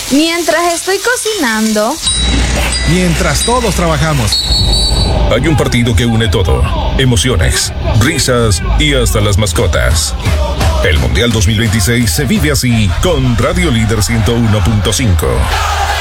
Mientras estoy cocinando. Mientras todos trabajamos. Hay un partido que une todo: emociones, risas y hasta las mascotas. El Mundial 2026 se vive así con Radio Líder 101.5.